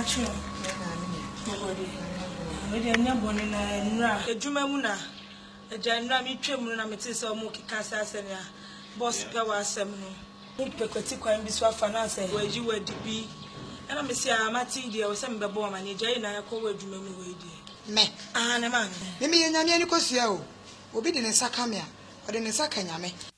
Pacho. We dey na boni na nra. Ejuma mu na. Eja nra mi twam na mete se omo kika asem ya. Boss pe wa asem no. Mo pekwati kwan bi so afa na ase. Waji wadi bi. Ana me se amati de o se me bebo ma ne jai na yakọ wa adwuma mu we di. Me. Ne man. Me nyame ani kosua o. Obi de ne saka me a. O de ne saka nyame.